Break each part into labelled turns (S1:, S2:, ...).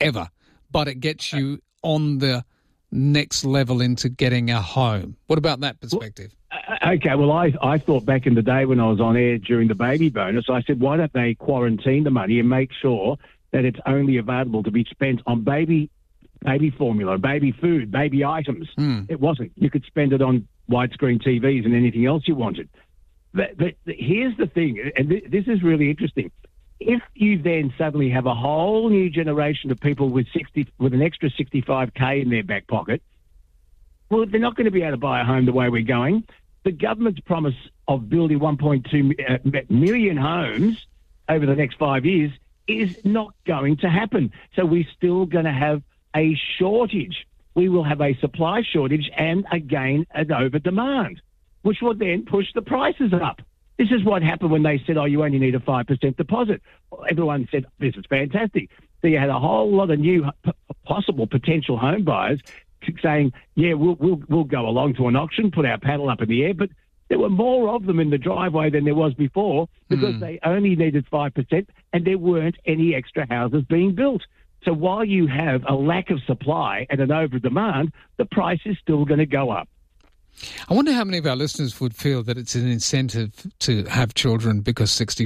S1: ever, but it gets you on the next level into getting a home. What about that perspective?
S2: Okay, well, I thought back in the day when I was on air during the baby bonus, I said, why don't they quarantine the money and make sure that it's only available to be spent on baby formula, baby food, baby items. It wasn't. You could spend it on widescreen TVs and anything else you wanted. But here's the thing, and this is really interesting. If you then suddenly have a whole new generation of people with an extra 65K in their back pocket, well, they're not going to be able to buy a home the way we're going. The government's promise of building 1.2 million homes over the next 5 years is not going to happen. So we're still going to have a shortage. We will have a supply shortage and, again, an over-demand, which will then push the prices up. This is what happened when they said, you only need a 5% deposit. Everyone said, this is fantastic. So you had a whole lot of new possible potential home buyers saying, yeah, we'll go along to an auction, put our paddle up in the air, but there were more of them in the driveway than there was before because they only needed 5% and there weren't any extra houses being built. So while you have a lack of supply and an over-demand, the price is still going to go up.
S1: I wonder how many of our listeners would feel that it's an incentive to have children because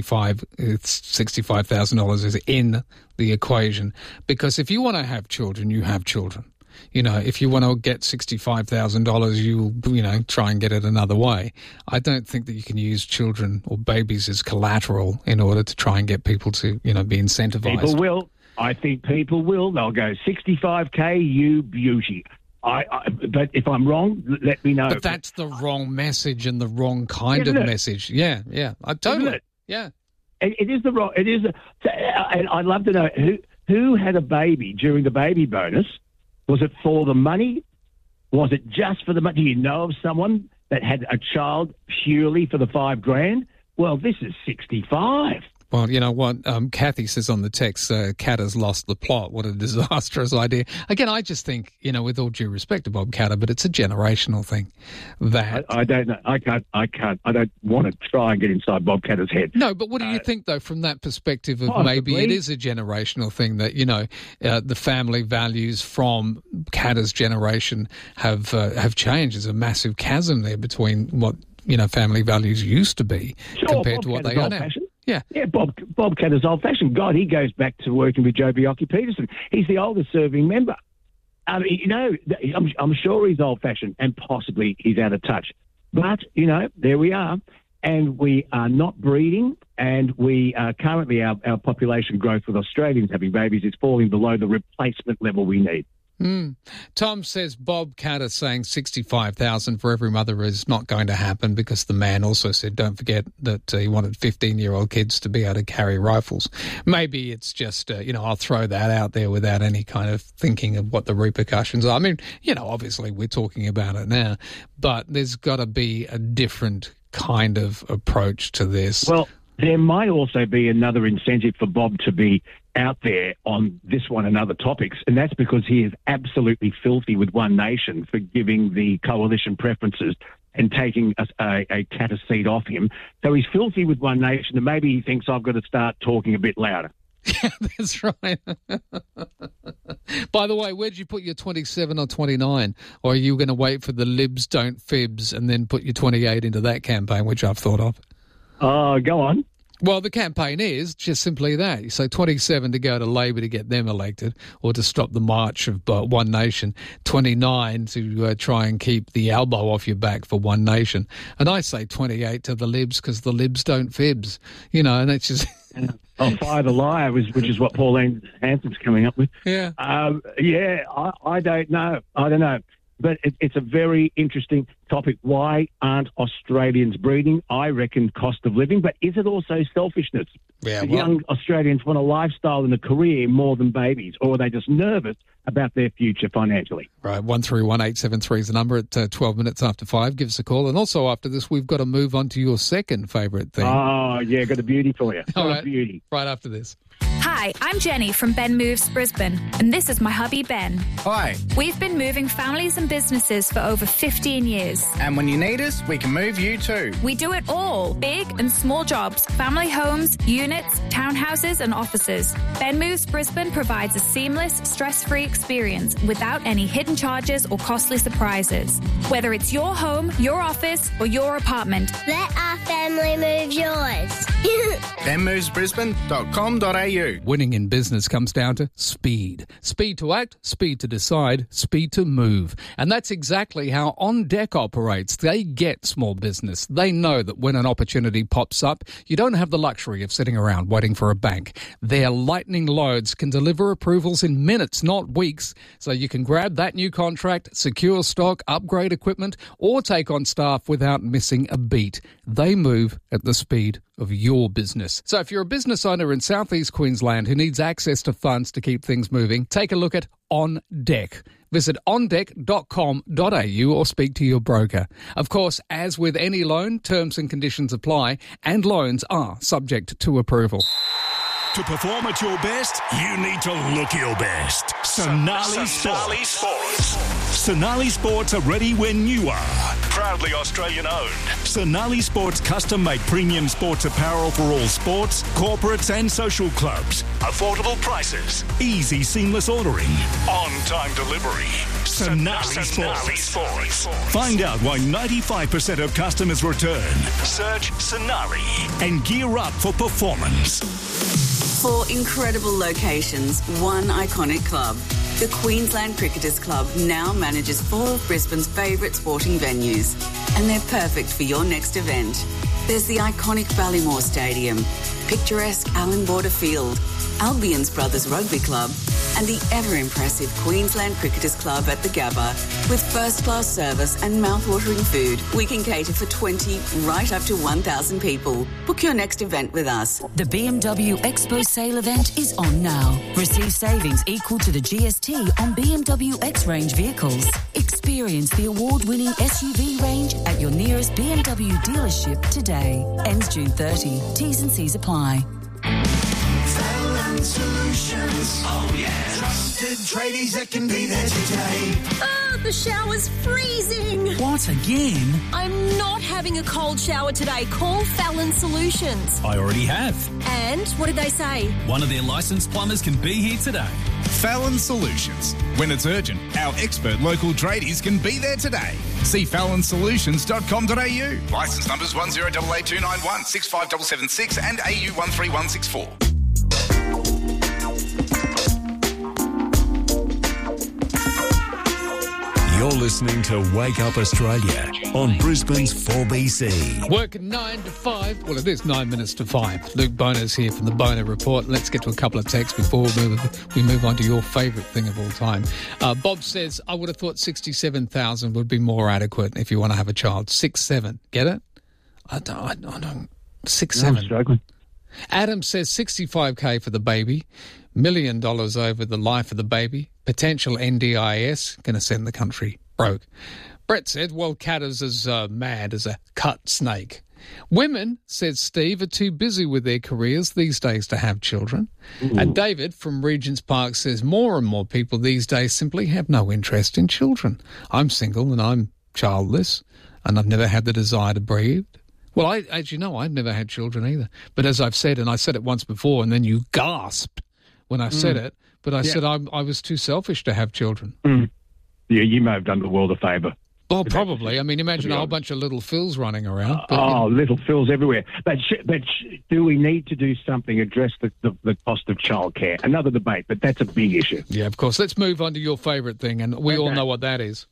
S1: $65,000 is in the equation. Because if you want to have children, you have children. You know, if you want to get $65,000, you'll try and get it another way. I don't think that you can use children or babies as collateral in order to try and get people to, be incentivized.
S2: People will. I think people will. They'll go, 65K, you beauty. But if I'm wrong, let me know.
S1: But that's the wrong message and the wrong kind of message. Yeah. I totally. Yeah.
S2: It is the wrong. It is. And I'd love to know who had a baby during the baby bonus. Was it for the money? Was it just for the money? Do you know of someone that had a child purely for the $5,000? Well, this is 65.
S1: Well, you know what? Kathy says on the text, Cat has lost the plot. What a disastrous idea. Again, I just think, with all due respect to Bob Katter, but it's a generational thing.
S2: I don't know. I can't. I don't want to try and get inside Bob Katter's head.
S1: No, but what do you think, though, from that perspective of maybe it is a generational thing that, the family values from Katter's generation have changed? There's a massive chasm there between what, family values used to be compared to what they are now. Yeah,
S2: Bob Katter's old-fashioned. God, he goes back to working with Joh Bjelke-Petersen. He's the oldest serving member. I mean, I'm sure he's old-fashioned and possibly he's out of touch. But, there we are. And we are not breeding, and we are currently, our population growth with Australians having babies is falling below the replacement level we need.
S1: Tom says Bob Katter saying 65,000 for every mother is not going to happen because the man also said don't forget that he wanted 15-year-old kids to be able to carry rifles. Maybe it's just, I'll throw that out there without any kind of thinking of what the repercussions are. I mean, obviously we're talking about it now, but there's got to be a different kind of approach to this.
S2: Well, there might also be another incentive for Bob to be out there on this one and other topics, and that's because he is absolutely filthy with One Nation for giving the coalition preferences and taking a Katter seat off him. So he's filthy with One Nation, and maybe he thinks I've got to start talking a bit louder.
S1: Yeah, that's right. By the way, where'd you put your 27 or 29? Or are you going to wait for the Libs Don't Fibs and then put your 28 into that campaign, which I've thought of?
S2: Go on.
S1: Well, the campaign is just simply that. So 27 to go to Labor to get them elected or to stop the march of One Nation, 29 to try and keep the elbow off your back for One Nation. And I say 28 to the Libs because the Libs don't fibs, and that's just...
S2: Fire the Liar, which is what Pauline Hanson's coming up with.
S1: Yeah.
S2: I don't know. I don't know. But it's a very interesting topic. Why aren't Australians breeding? I reckon cost of living, but is it also selfishness?
S1: Yeah,
S2: young Australians want a lifestyle and a career more than babies, or are they just nervous about their future financially?
S1: Right, 131873 is the number at 12 minutes after 5. Give us a call. And also after this, we've got to move on to your second favourite thing.
S2: Oh, yeah, got a beauty for you.
S1: All right,
S2: a beauty.
S1: Right after this.
S3: Hi, I'm Jenny from Ben Moves Brisbane, and this is my hubby Ben.
S4: Hi.
S3: We've been moving families and businesses for over 15 years.
S4: And when you need us, we can move you too.
S3: We do it all, big and small jobs, family homes, units, townhouses and offices. Ben Moves Brisbane provides a seamless, stress-free experience without any hidden charges or costly surprises. Whether it's your home, your office or your apartment.
S5: Let our family move yours.
S4: benmovesbrisbane.com.au.
S1: Winning in business comes down to speed. Speed to act, speed to decide, speed to move. And that's exactly how On Deck operates. They get small business. They know that when an opportunity pops up, you don't have the luxury of sitting around waiting for a bank. Their lightning loads can deliver approvals in minutes, not weeks. So you can grab that new contract, secure stock, upgrade equipment, or take on staff without missing a beat. They move at the speed of your business. So if you're a business owner in southeast Queensland who needs access to funds to keep things moving, take a look at On Deck. Visit ondeck.com.au or speak to your broker. Of course, as with any loan, terms and conditions apply, and loans are subject to approval.
S6: To perform at your best, you need to look your best. Sonali Sports. Sonali Sports are ready when you are. Proudly Australian owned. Sonali Sports custom-made premium sports apparel for all sports, corporates and social clubs. Affordable prices. Easy seamless ordering. On-time delivery. Sonali Sports. Find out why 95% of customers return. Search Sonali and gear up for performance.
S7: 4 incredible locations, 1 iconic club. The Queensland Cricketers Club now manages 4 of Brisbane's favourite sporting venues, and they're perfect for your next event. There's the iconic Ballymore Stadium, picturesque Allan Border Field, Albion's Brothers Rugby Club, and the ever-impressive Queensland Cricketers Club at the Gabba. With first-class service and mouth-watering food, we can cater for 20 right up to 1,000 people. Book your next event with us.
S8: The BMW Expo sale event is on now. Receive savings equal to the GST on BMW X-Range vehicles. Experience the award-winning SUV range at your nearest BMW dealership today. Ends June 30. T's and C's apply.
S9: Fallon Solutions. Oh, yeah. Trusted tradies that can be there today.
S10: Oh, the shower's freezing.
S11: What, again?
S10: I'm not having a cold shower today. Call Fallon Solutions.
S11: I already have.
S10: And what did they say?
S11: One of their licensed plumbers can be here today.
S12: Fallon Solutions. When it's urgent, our expert local tradies can be there today. See fallonsolutions.com.au. Licence numbers 108829165776 65776 and AU 13164.
S6: You're listening to Wake Up Australia on Brisbane's 4BC.
S1: Working 9 to 5. Well, it is 9 minutes to 5. Luke Boner's here from the Boner Report. Let's get to a couple of texts before we move on to your favourite thing of all time. Bob says, I would have thought 67,000 would be more adequate if you want to have a child. 6-7. Get it? I don't. 6-7.
S2: I'm struggling.
S1: Adam says 65K for the baby. $1 million over the life of the baby. Potential NDIS, going to send the country broke. Brett said, well, cat is as mad as a cut snake. Women, says Steve, are too busy with their careers these days to have children. Ooh. And David from Regents Park says more and more people these days simply have no interest in children. I'm single and I'm childless and I've never had the desire to breed. Well, as you know, I've never had children either. But as I've said, and I said it once before, and then you gasped when I said it, but I said I was too selfish to have children.
S2: Mm. Yeah, you may have done the world a favour.
S1: Well, probably. I mean, imagine a whole bunch of little Phils running around.
S2: Little Phils everywhere. But do we need to do something, address the cost of childcare? Another debate, but that's a big issue.
S1: Yeah, of course. Let's move on to your favourite thing, and we all know what that is.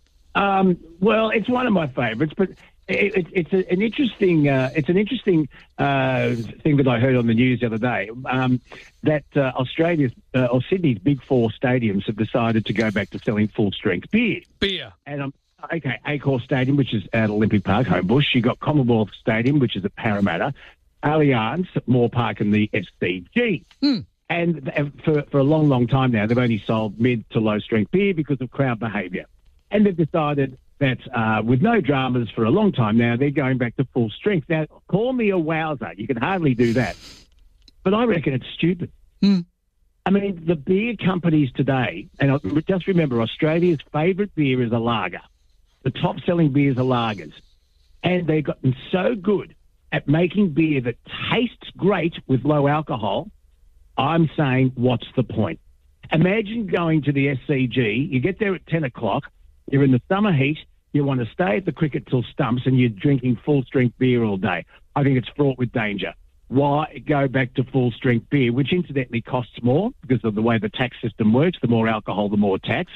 S2: Well, it's one of my favourites, but it's an interesting thing that I heard on the news the other day, that Australia's or Sydney's Big Four stadiums have decided to go back to selling full-strength beer. And Accor Stadium, which is at Olympic Park, Homebush. You got Commonwealth Stadium, which is at Parramatta. Allianz, Moore Park, and the SCG. And for a long, long time now, they've only sold mid to low-strength beer because of crowd behaviour. And they've decided that with no dramas for a long time now, they're going back to full strength. Now, call me a wowser. You can hardly do that. But I reckon it's stupid. I mean, the beer companies today, and just remember, Australia's favourite beer is a lager. The top-selling beers are lagers. And they've gotten so good at making beer that tastes great with low alcohol, I'm saying, what's the point? Imagine going to the SCG, you get there at 10 o'clock, you're in the summer heat, you want to stay at the cricket till stumps, and you're drinking full-strength beer all day. I think it's fraught with danger. Why go back to full-strength beer, which incidentally costs more because of the way the tax system works? The more alcohol, the more tax.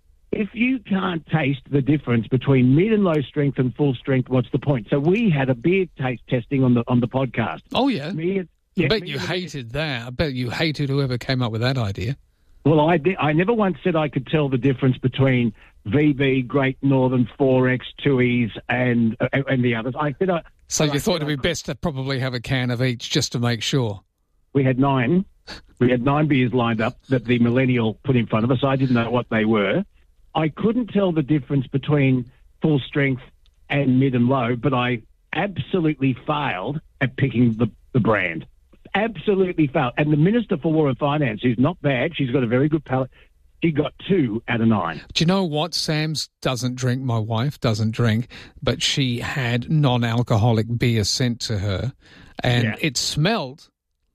S2: If you can't taste the difference between mid and low strength and full strength, what's the point? So we had a beer taste testing on the podcast.
S1: Oh, yeah. I bet you hated that. I bet you hated whoever came up with that idea.
S2: Well, I never once said I could tell the difference between VB, Great Northern, 4X, 2Es, and the others.
S1: So you thought it'd be best to probably have a can of each just to make sure?
S2: We had 9. We had 9 beers lined up that the millennial put in front of us. I didn't know what they were. I couldn't tell the difference between full strength and mid and low, but I absolutely failed at picking the brand. Absolutely failed. And the Minister for War and Finance, who's not bad, she's got a very good palate, she got 2 out of 9.
S1: Do you know what? Sam's doesn't drink, my wife doesn't drink, but she had non-alcoholic beer sent to her, and it smelled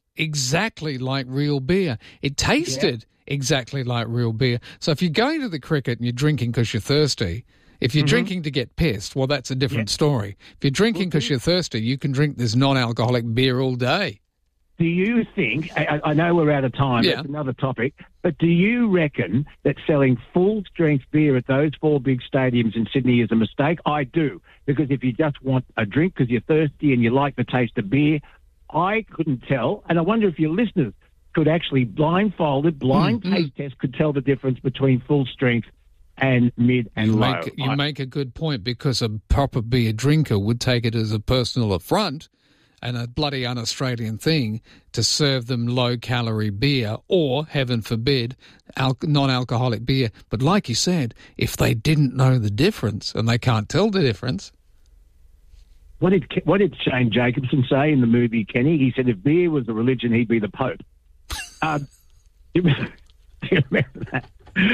S1: exactly like real beer. It tasted exactly like real beer. So if you're going to the cricket and you're drinking because you're thirsty, if you're drinking to get pissed, well, that's a different story. If you're drinking because you're thirsty, you can drink this non-alcoholic beer all day.
S2: Do you think, I know we're out of time, that's another topic, but do you reckon that selling full-strength beer at those 4 big stadiums in Sydney is a mistake? I do, because if you just want a drink because you're thirsty and you like the taste of beer, I couldn't tell, and I wonder if your listeners could actually blind taste test could tell the difference between full strength and mid and low.
S1: You make a good point, because a proper beer drinker would take it as a personal affront and a bloody un-Australian thing to serve them low-calorie beer or, heaven forbid, non-alcoholic beer. But like you said, if they didn't know the difference and they can't tell the difference...
S2: What did Shane Jacobson say in the movie Kenny? He said if beer was a religion, he'd be the Pope. Do you remember that?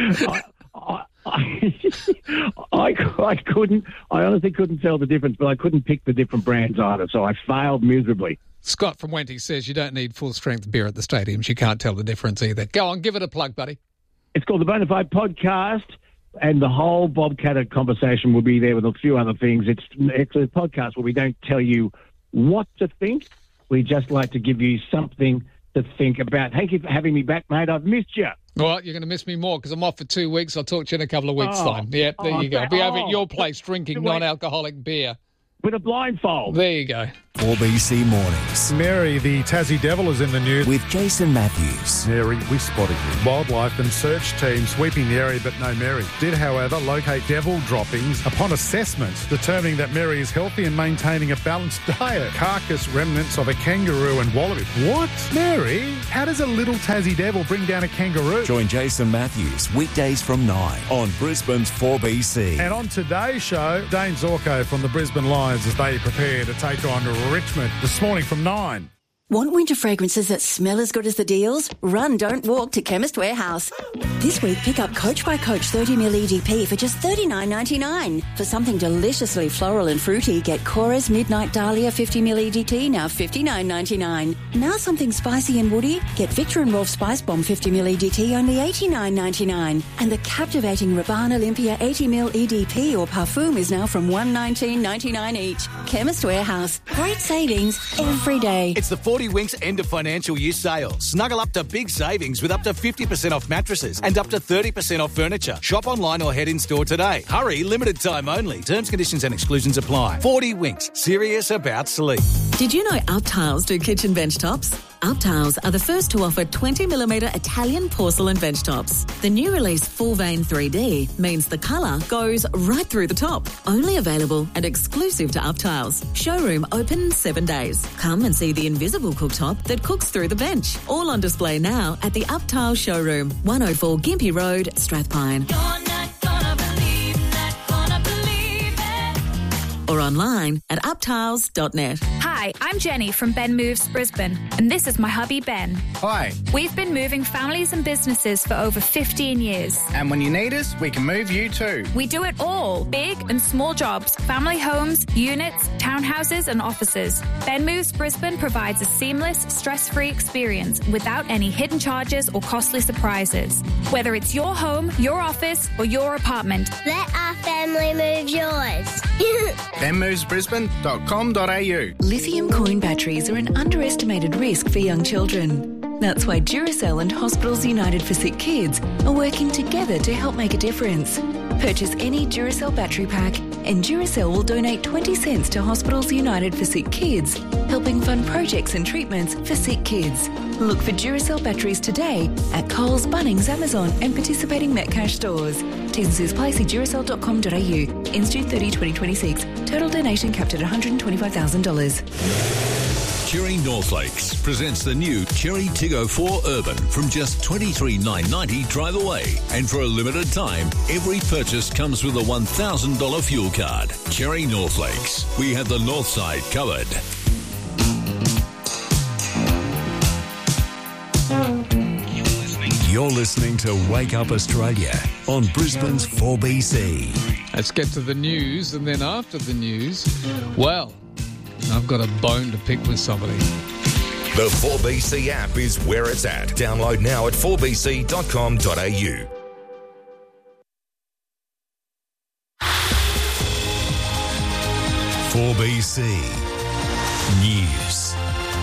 S2: I honestly couldn't tell the difference, but I couldn't pick the different brands either, so I failed miserably.
S1: Scott from Wenty says you don't need full-strength beer at the stadiums. You can't tell the difference either. Go on, give it a plug, buddy.
S2: It's called the Bonafide Podcast, and the whole Bob Catter conversation will be there with a few other things. It's a podcast where we don't tell you what to think. We just like to give you something to think about. Thank you for having me back, mate. I've missed you.
S1: Well, you're going to miss me more because I'm off for 2 weeks. I'll talk to you in a couple of weeks' time. Yep, there you go. I'll be over at your place drinking non-alcoholic beer.
S2: With a blindfold.
S1: There you go.
S13: 4BC Mornings.
S14: Mary, the Tassie Devil, is in the news.
S13: With Jason Matthews.
S14: Mary, we spotted you. Wildlife and search team sweeping the area, but no Mary. Did, however, locate devil droppings upon assessment, determining that Mary is healthy and maintaining a balanced diet. Carcass remnants of a kangaroo and wallaby. What? Mary? How does a little Tassie Devil bring down a kangaroo?
S13: Join Jason Matthews weekdays from 9 on Brisbane's 4BC.
S14: And on today's show, Dane Zorko from the Brisbane Lions as they prepare to take on Richmond this morning from 9.
S15: Want winter fragrances that smell as good as the deals? Run, don't walk to Chemist Warehouse. This week, pick up Coach by Coach 30ml EDP for just $39.99. For something deliciously floral and fruity, get Cora's Midnight Dahlia 50ml EDT, now $59.99. Now something spicy and woody, get Victor and Rolf Spice Bomb 50ml EDT, only $89.99. And the captivating Rabanne Olympia 80ml EDP or Parfum is now from $119.99 each. Chemist Warehouse. Great savings every day.
S16: It's the 40 Winks end of financial year sale. Snuggle up to big savings with up to 50% off mattresses and up to 30% off furniture. Shop online or head in store today. Hurry, limited time only. Terms, conditions and exclusions apply. 40 Winks, serious about sleep.
S17: Did you know Up Tiles do kitchen bench tops? Up Tiles are the first to offer 20mm Italian porcelain bench tops. The new release Full Vein 3D means the colour goes right through the top. Only available and exclusive to Up Tiles. Showroom open 7 days. Come and see the invisible cooktop that cooks through the bench. All on display now at the Up Tiles showroom, 104 Gympie Road, Strathpine. or online at uptiles.net.
S3: Hi, I'm Jenny from Ben Moves Brisbane, and this is my hubby Ben.
S4: Hi.
S3: We've been moving families and businesses for over 15 years.
S4: And when you need us, we can move you too.
S3: We do it all, big and small jobs, family homes, units, townhouses and offices. Ben Moves Brisbane provides a seamless, stress-free experience without any hidden charges or costly surprises. Whether it's your home, your office or your apartment.
S5: Let our family move yours.
S4: benmovesbrisbane.com.au.
S17: Lithium coin batteries are an underestimated risk for young children. That's why Duracell and Hospitals United for Sick Kids are working together to help make a difference. Purchase any Duracell battery pack and Duracell will donate 20 cents to Hospitals United for Sick Kids, helping fund projects and treatments for sick kids. Look for Duracell batteries today at Coles, Bunnings, Amazon and participating Metcash stores. T&Cs apply. See Duracell.com.au. Ends June 30, 2026. Total donation capped at $125,000.
S18: Cherry Northlakes presents the new Cherry Tiggo 4 Urban from just $23,990 drive away. And for a limited time, every purchase comes with a $1,000 fuel card. Cherry Northlakes. We have the north side covered. You're listening to Wake Up Australia on Brisbane's 4BC.
S1: Let's get to the news, and then after the news, well, I've got a bone to pick with somebody.
S19: The 4BC app is where it's at. Download now at 4bc.com.au.
S18: .4BC News.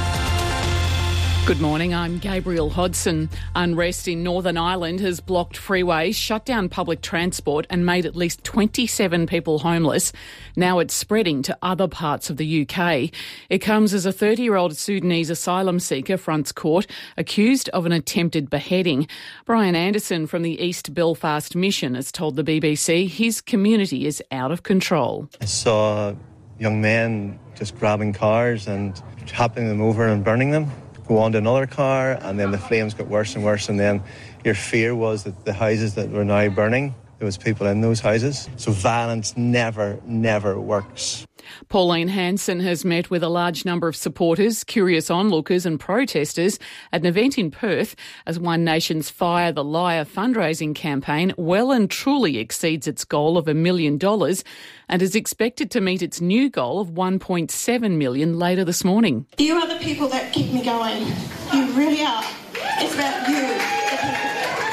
S20: Good morning, I'm Gabriel Hodson. Unrest in Northern Ireland has blocked freeways, shut down public transport and made at least 27 people homeless. Now it's spreading to other parts of the UK. It comes as a 30-year-old Sudanese asylum seeker fronts court accused of an attempted beheading. Brian Anderson from the East Belfast Mission has told the BBC his community is out of control.
S21: I saw young men just grabbing cars and chopping them over and burning them. Go on to another car, and then the flames got worse and worse, and then your fear was that the houses that were now burning, there was people in those houses. So violence never works.
S20: Pauline Hanson has met with a large number of supporters, curious onlookers and protesters at an event in Perth as One Nation's Fire the Liar fundraising campaign well and truly exceeds its goal of $1 million and is expected to meet its new goal of $1.7 million later this morning.
S22: You are the people that keep me going. You really are. It's about you, the people.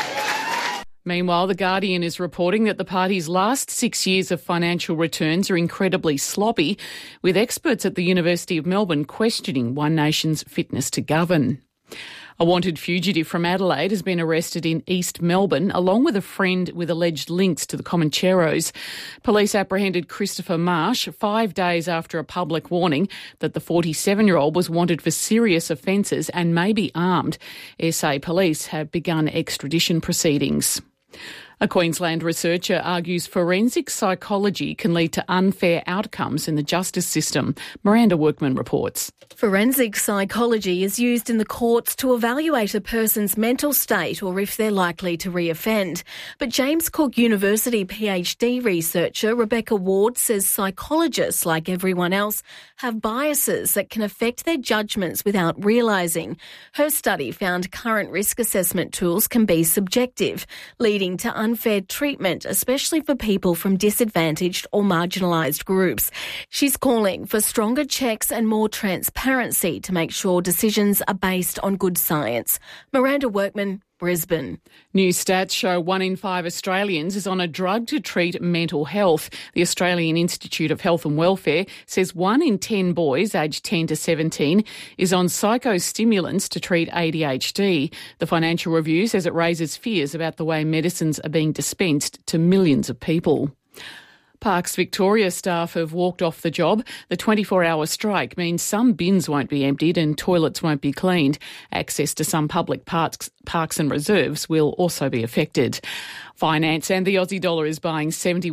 S20: Meanwhile, The Guardian is reporting that the party's last 6 years of financial returns are incredibly sloppy, with experts at the University of Melbourne questioning One Nation's fitness to govern. A wanted fugitive from Adelaide has been arrested in East Melbourne, along with a friend with alleged links to the Comancheros. Police apprehended Christopher Marsh 5 days after a public warning that the 47-year-old was wanted for serious offences and may be armed. SA Police have begun extradition proceedings. A Queensland researcher argues forensic psychology can lead to unfair outcomes in the justice system. Miranda Workman reports.
S23: Forensic psychology is used in the courts to evaluate a person's mental state or if they're likely to reoffend. But James Cook University PhD researcher Rebecca Ward says psychologists, like everyone else, have biases that can affect their judgments without realising. Her study found current risk assessment tools can be subjective, leading to unfair treatment, especially for people from disadvantaged or marginalised groups. She's calling for stronger checks and more transparency to make sure decisions are based on good science. Miranda Workman, Brisbane.
S20: New stats show 1 in 5 Australians is on a drug to treat mental health. The Australian Institute of Health and Welfare says 1 in 10 boys aged 10 to 17 is on psychostimulants to treat ADHD. The Financial Review says it raises fears about the way medicines are being dispensed to millions of people. Parks Victoria staff have walked off the job. The 24-hour strike means some bins won't be emptied and toilets won't be cleaned. Access to some public parks and reserves will also be affected. Finance and the Aussie dollar is buying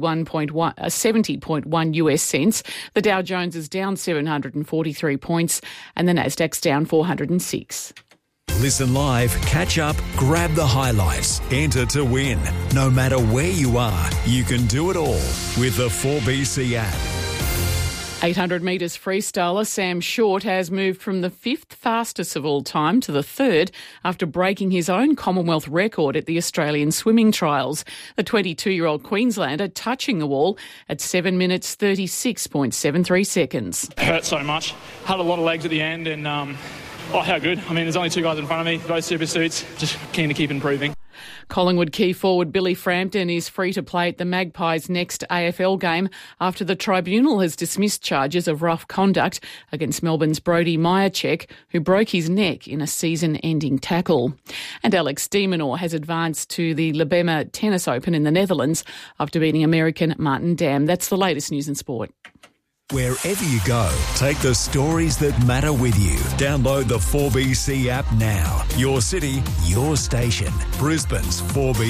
S20: 70.1 US cents. The Dow Jones is down 743 points and the Nasdaq's down 406.
S18: Listen live, catch up, grab the highlights, enter to win. No matter where you are, you can do it all with the 4BC app.
S20: 800 metres freestyler Sam Short has moved from the 5th fastest of all time to the 3rd after breaking his own Commonwealth record at the Australian swimming trials. The 22-year-old Queenslander touching the wall at 7 minutes 36.73 seconds.
S7: It hurt so much. Had a lot of legs at the end and, how good. I mean, there's only 2 guys in front of me, both super suits. Just keen to keep improving.
S20: Collingwood key forward Billy Frampton is free to play at the Magpies' next AFL game after the tribunal has dismissed charges of rough conduct against Melbourne's Brodie Myercheck, who broke his neck in a season-ending tackle. And Alex de Minaur has advanced to the Lebema Tennis Open in the Netherlands after beating American Martin Dam. That's the latest news in sport.
S13: Wherever you go, take the stories that matter with you. Download the 4BC app now. Your city, your station. Brisbane's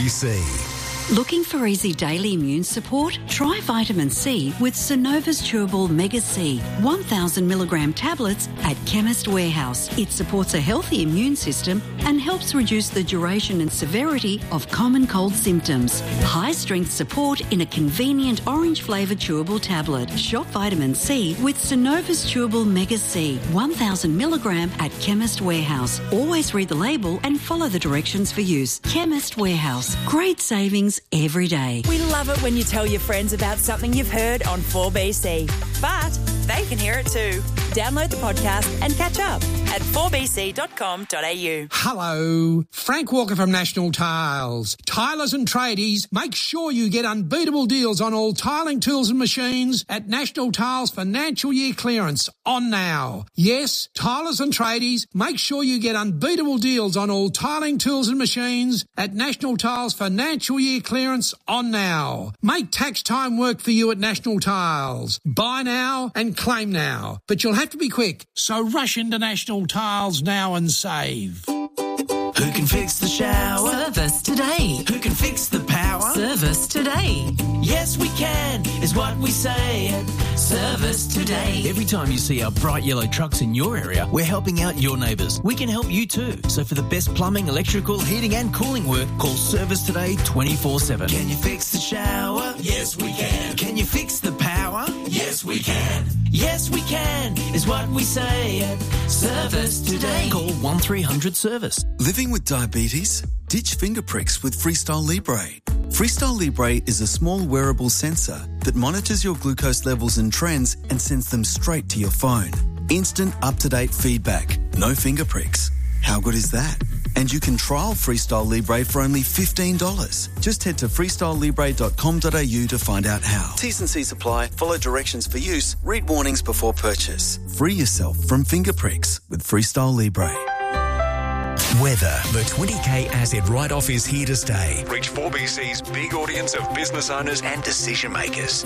S13: 4BC.
S8: Looking for easy daily immune support? Try vitamin C with Synova's Chewable Mega C, 1,000 milligram tablets at Chemist Warehouse. It supports a healthy immune system and helps reduce the duration and severity of common cold symptoms. High-strength support in a convenient orange-flavoured chewable tablet. Shop vitamin C with Synova's Chewable Mega C, 1,000 milligram at Chemist Warehouse. Always read the label and follow the directions for use. Chemist Warehouse. Great savings every day.
S9: We love it when you tell your friends about something you've heard on 4BC, but they can hear it too. Download the podcast and catch up at 4bc.com.au.
S24: Hello, Frank Walker from National Tiles. Tilers and tradies, make sure you get unbeatable deals on all tiling tools and machines at National Tiles financial year clearance on now. Yes, tilers and tradies, make sure you get unbeatable deals on all tiling tools and machines at National Tiles financial year clearance on now. Make tax time work for you at National Tiles. Buy now and claim now, but you'll have to be quick, so rush into National Tiles now and save.
S25: Who can fix the shower?
S8: Service today.
S25: Who can fix the power?
S8: Service today.
S25: Yes, we can, is what we say at Service Today.
S26: Every time you see our bright yellow trucks in your area, we're helping out your neighbours. We can help you too. So for the best plumbing, electrical, heating and cooling work, call Service Today 24/7.
S25: Can you fix the shower? Yes, we can. Can you fix the power? Yes, we can. Yes, we can, is what we say at Service Today.
S26: Call 1300 Service.
S27: Living with diabetes? Ditch finger pricks with Freestyle Libre. Freestyle Libre is a small wearable sensor that monitors your glucose levels and trends and sends them straight to your phone. Instant, up-to-date feedback. No finger pricks. How good is that? And you can trial Freestyle Libre for only $15. Just head to freestylelibre.com.au to find out how. T's and C's apply. Follow directions for use. Read warnings before purchase. Free yourself from finger pricks with Freestyle Libre.
S13: Weather. The 20k asset write-off is here to stay. Reach 4BC's big audience of business owners and decision makers.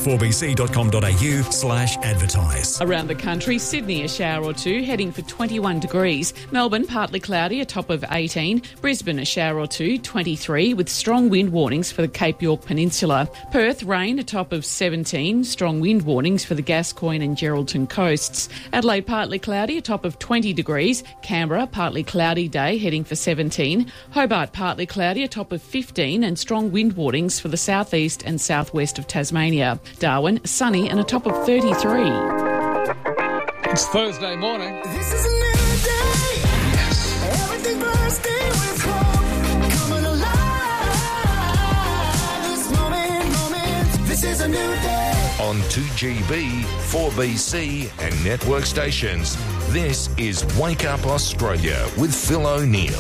S13: 4bc.com.au/advertise.
S20: Around the country, Sydney a shower or two, heading for 21 degrees. Melbourne partly cloudy, a top of 18. Brisbane a shower or two, 23, with strong wind warnings for the Cape York Peninsula. Perth rain, a top of 17. Strong wind warnings for the Gascoyne and Geraldton coasts. Adelaide partly cloudy, a top of 20 degrees. Canberra partly cloudy day, heading for 17. Hobart partly cloudy, a top of 15, and strong wind warnings for the southeast and southwest of Tasmania. Darwin sunny and a top of 33.
S1: It's Thursday morning.
S25: This is a new day.
S1: Yes.
S25: Everything bursting with hope. Coming alive. This moment. This is a new day.
S19: On 2GB, 4BC and network stations, this is Wake Up Australia with Phil O'Neill.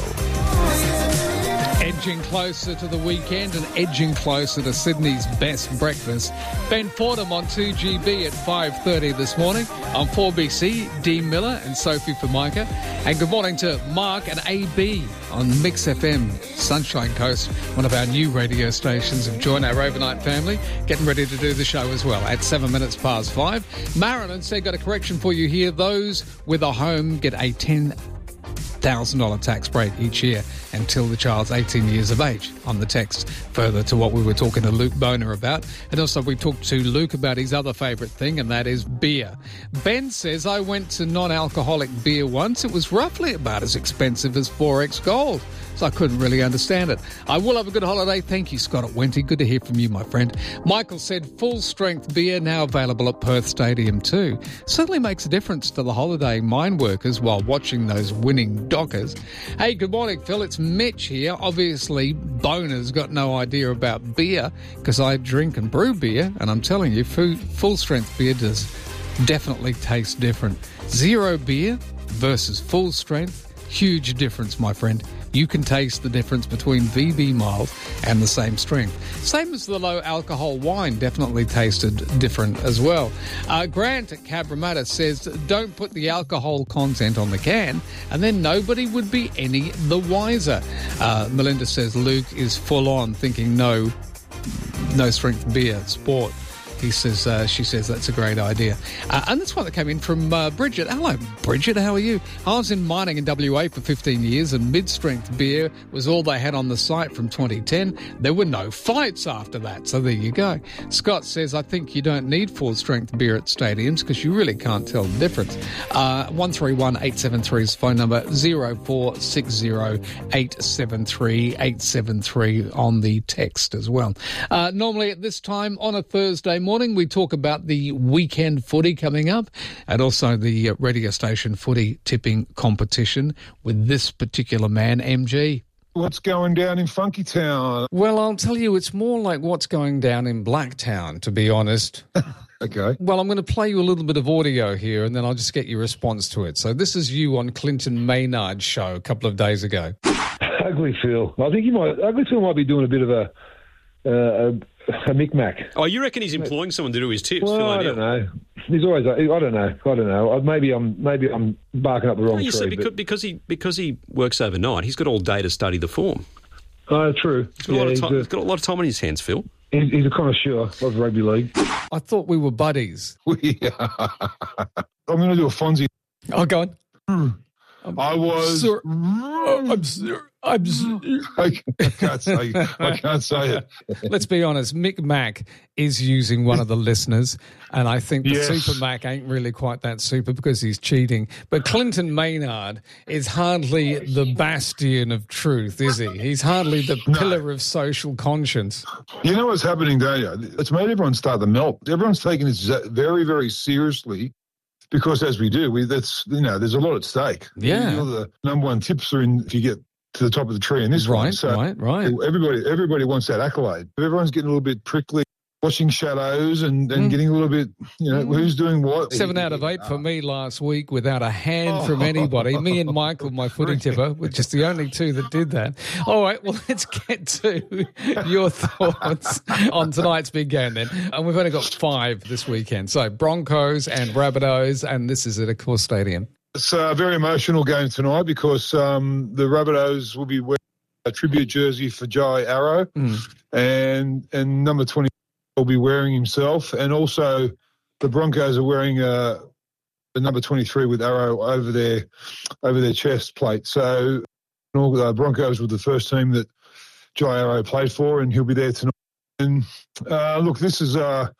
S1: Edging closer to the weekend and edging closer to Sydney's best breakfast. Ben Fordham on 2GB at 5:30 this morning. On 4BC, Dean Miller and Sophie Formica. And good morning to Mark and AB on Mix FM, Sunshine Coast, one of our new radio stations. Have joined our overnight family, getting ready to do the show as well at 7 minutes past 5. Marilyn said, got a correction for you here. Those with a home get a $10,000 tax break each year until the child's 18 years of age on the text. Further to what we were talking to Luke Boner about. And also we talked to Luke about his other favourite thing, and that is beer. Ben says, I went to non-alcoholic beer once. It was roughly about as expensive as 4X Gold. so I couldn't really understand it. I will have a good holiday. Thank you, Scott at Wenty. Good to hear from you, my friend. Michael said full-strength beer now available at Perth Stadium too. Certainly makes a difference to the holidaying mine workers while watching those winning Dockers. Hey, good morning, Phil. It's Mitch here. Obviously, Boner's got no idea about beer because I drink and brew beer, and I'm telling you, full-strength beer does definitely taste different. Zero beer versus full-strength, huge difference, my friend. You can taste the difference between VB mild and the same strength. Same as the low alcohol wine definitely tasted different as well. Grant at Cabramatta says, don't put the alcohol content on the can and then nobody would be any the wiser. Melinda says Luke is full on thinking no strength beer, sport. She says that's a great idea. And that's one that came in from Bridget. Hello, Bridget. How are you? I was in mining in WA for 15 years and mid-strength beer was all they had on the site from 2010. There were no fights after that. So there you go. Scott says, I think you don't need full-strength beer at stadiums because you really can't tell the difference. 131873's phone number, 0460 873 873 on the text as well. Normally at this time on a Thursday morning, we talk about the weekend footy coming up and also the radio station footy tipping competition with this particular man, MG.
S2: What's going down in Funky Town?
S1: Well, I'll tell you, it's more like what's going down in Blacktown, to be honest.
S2: Okay.
S1: Well, I'm going to play you a little bit of audio here and then I'll just get your response to it. So this is you on Clinton Maynard's show a couple of days ago.
S2: Ugly Phil. I think Ugly Phil might be doing a bit of a micmac.
S6: Oh, you reckon he's employing someone to do his tips?
S2: Well, I don't know. He's always. I don't know. Maybe I'm barking up the wrong tree.
S6: See, because he works overnight, he's got all day to study the form.
S2: Oh, true.
S6: He's got a lot of time on his hands, Phil.
S2: He's a connoisseur of rugby league.
S1: I thought we were buddies.
S2: I'm going to do a Fonzie.
S1: Oh, go on.
S2: I was. I can't say it.
S1: Let's be honest. Mick Mac is using one of the listeners, and I think the Super Mac ain't really quite that super because he's cheating. But Clinton Maynard is hardly the bastion of truth, is he? He's hardly the pillar of social conscience.
S2: You know what's happening, don't you? It's made everyone start to melt. Everyone's taking this very, very seriously. Because as we do, there's a lot at stake.
S1: Yeah.
S2: You're the number one tipster if you get to the top of the tree in this one. So
S1: right.
S2: Everybody wants that accolade. Everyone's getting a little bit prickly, watching shadows and getting a little bit, who's doing what.
S1: 7 out of 8 for me last week without a hand from anybody. Me and Michael, my footy tipper, were just the only two that did that. All right, well, let's get to your thoughts on tonight's big game then. And we've only got 5 this weekend. So Broncos and Rabbitohs, and this is at Accor Stadium.
S2: It's a very emotional game tonight because the Rabbitohs will be wearing a tribute jersey for Jai Arrow and number 20 will be wearing himself, and also the Broncos are wearing the number 23 with Arrow over their chest plate. So Broncos were the first team that Jai Arrow played for, and he'll be there tonight. And look, this is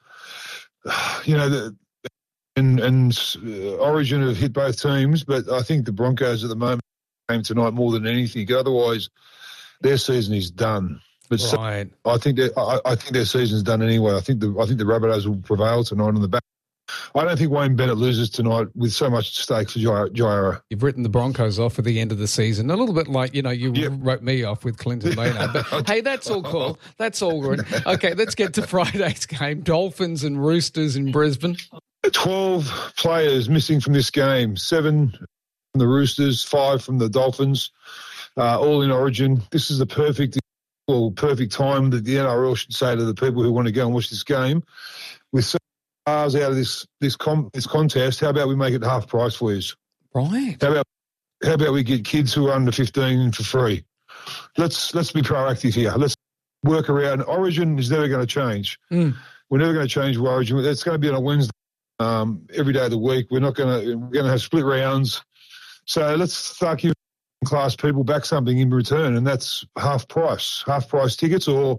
S2: Origin have hit both teams, but I think the Broncos at the moment game tonight more than anything. Otherwise, their season is done. But
S1: right.
S2: I think their season's done anyway. I think the Rabbitohs will prevail tonight on the back. I don't think Wayne Bennett loses tonight with so much at stake for Jairo.
S1: You've written the Broncos off for the end of the season. A little bit like, you wrote me off with Clinton Maynard. But hey, that's all cool. That's all good. Okay, let's get to Friday's game. Dolphins and Roosters in Brisbane.
S2: 12 players missing from this game. 7 from the Roosters, 5 from the Dolphins, all in Origin. This is the perfect time that the NRL should say to the people who want to go and watch this game. With 7 hours out of this contest, how about we make it half price for you?
S1: Right.
S2: How about we get kids who are under 15 for free? Let's be proactive here. Let's work around. Origin is never going to change. We're never going to change Origin. It's going to be on a Wednesday every day of the week. We're going to have split rounds. So let's start giving class people back something in return, and that's half price tickets or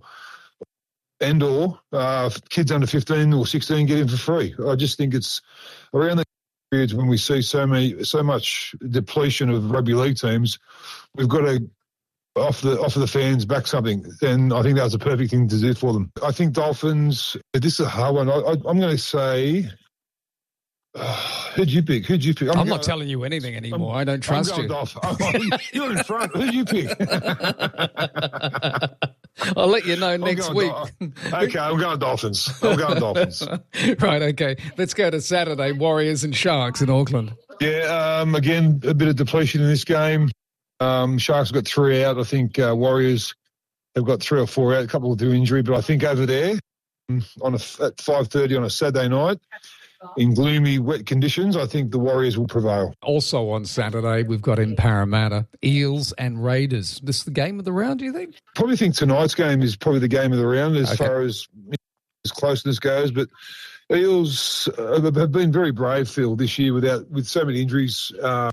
S2: kids under 15 or 16 get in for free. I just think it's around the periods when we see so much depletion of rugby league teams, we've got to offer the fans back something, and I think that was a perfect thing to do for them. I think Dolphins. This is a hard one. I'm going to say. Who'd you pick?
S1: I'm not telling you anything anymore. I don't trust you.
S2: You're in front. Who'd you pick?
S1: I'll let you know next week.
S2: Okay, I'm going Dolphins.
S1: Right, okay. Let's go to Saturday, Warriors and Sharks in Auckland.
S2: Yeah, again, a bit of depletion in this game. Sharks have got 3 out. I think Warriors have got 3 or 4 out, a couple through injury. But I think over there, at 5:30 on a Saturday night, in gloomy, wet conditions, I think the Warriors will prevail.
S1: Also on Saturday, we've got in Parramatta, Eels and Raiders. This is the game of the round, do you think?
S2: Probably think tonight's game is probably the game of the round as far as closeness goes. But Eels have been very brave, Phil, this year with so many injuries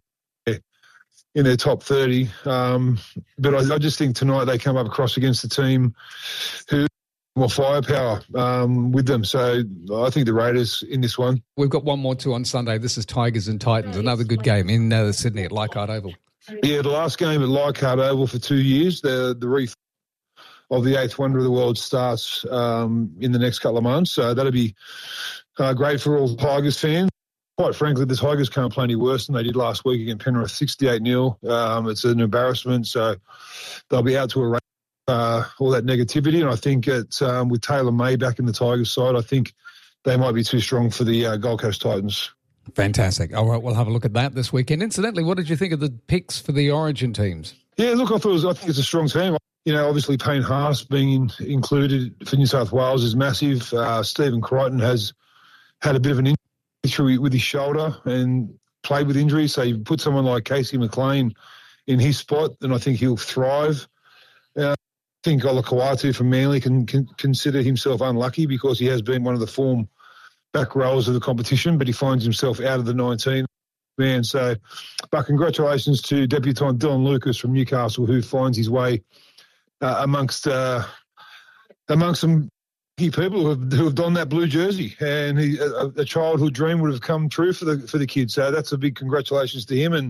S2: in their top 30. But I just think tonight they come up across against the team who more firepower with them. So I think the Raiders in this one.
S1: We've got one more too on Sunday. This is Tigers and Titans, another good game in Sydney at Leichhardt Oval.
S2: Yeah, the last game at Leichhardt Oval for 2 years. The reef of the 8th wonder of the world starts in the next couple of months. So that'll be great for all Tigers fans. Quite frankly, the Tigers can't play any worse than they did last week against Penrith, 68-0. It's an embarrassment. So they'll be out to erase all that negativity, and I think with Taylor May back in the Tigers side, I think they might be too strong for the Gold Coast Titans.
S1: Fantastic. All right, we'll have a look at that this weekend. Incidentally, what did you think of the picks for the Origin teams?
S2: Yeah, look, I think it's a strong team. You know, obviously Payne Haas being included for New South Wales is massive. Stephen Crichton has had a bit of an injury with his shoulder and played with injury, so you put someone like Casey McLean in his spot, and I think he'll thrive. I think Olakau'atu from Manly can consider himself unlucky because he has been one of the form back rowers of the competition, but he finds himself out of the 19 man. So, but congratulations to debutant Dylan Lucas from Newcastle, who finds his way amongst some people who have donned that blue jersey, and a childhood dream would have come true for the kid. So that's a big congratulations to him.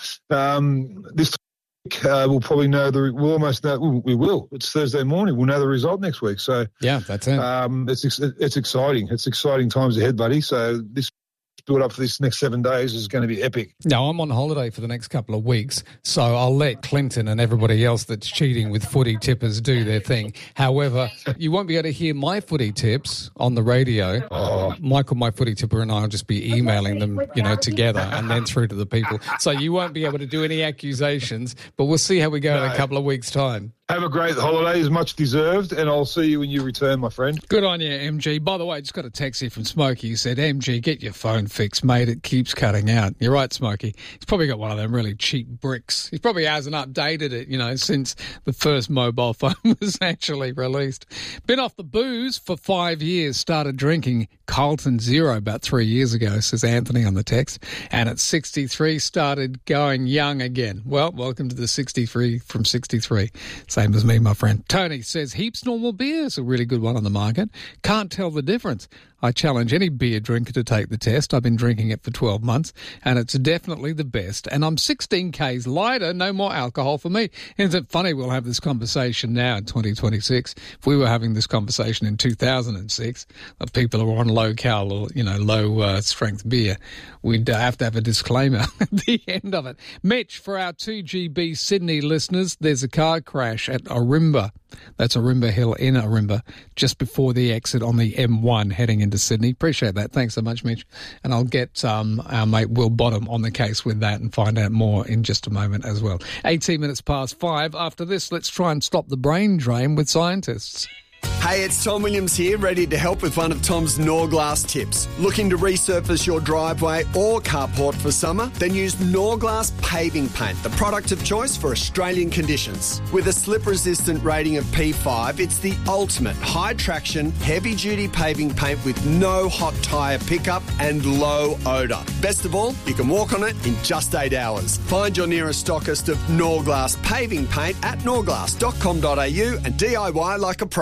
S2: And this. We'll probably know we'll almost know. We will. It's Thursday morning. We'll know the result next week. So
S1: yeah, that's it.
S2: It's exciting. It's exciting times ahead, buddy. So this build up for this next 7 days is going to be epic.
S1: Now, I'm on holiday for the next couple of weeks, so I'll let Clinton and everybody else that's cheating with footy tippers do their thing. However, you won't be able to hear my footy tips on the radio. Michael, my footy tipper, and I will just be emailing them, together and then through to the people. So you won't be able to do any accusations, but we'll see how we go in a couple of weeks' time.
S2: Have a great holiday, is much deserved, and I'll see you when you return, my friend.
S1: Good on you, MG. By the way, I just got a text here from Smokey. He said, MG, get your phone fixed, mate. It keeps cutting out. You're right, Smokey. He's probably got one of them really cheap bricks. He probably hasn't updated it, since the first mobile phone was actually released. Been off the booze for 5 years. Started drinking Carlton Zero about 3 years ago, says Anthony on the text. And at 63, started going young again. Well, welcome to the 63 from 63. Same as me, my friend. Tony says, Heaps Normal Beer is a really good one on the market. Can't tell the difference. I challenge any beer drinker to take the test. I've been drinking it for 12 months, and it's definitely the best. And I'm 16 Ks lighter, no more alcohol for me. Isn't it funny we'll have this conversation now in 2026? If we were having this conversation in 2006 of people who are on low-cal or, low-strength beer, we'd have to have a disclaimer at the end of it. Mitch, for our 2GB Sydney listeners, there's a car crash at Ourimbah. That's Ourimbah Hill in Ourimbah, just before the exit on the M1 heading into Sydney. Appreciate that. Thanks so much, Mitch. And I'll get our mate Will Bottom on the case with that and find out more in just a moment as well. 18 minutes past 5. After this, let's try and stop the brain drain with scientists.
S3: Hey, it's Tom Williams here, ready to help with one of Tom's Norglass tips. Looking to resurface your driveway or carport for summer? Then use Norglass Paving Paint, the product of choice for Australian conditions. With a slip-resistant rating of P5, it's the ultimate high-traction, heavy-duty paving paint with no hot tyre pickup and low odour. Best of all, you can walk on it in just 8 hours. Find your nearest stockist of Norglass Paving Paint at norglass.com.au and DIY like a pro.
S13: Ever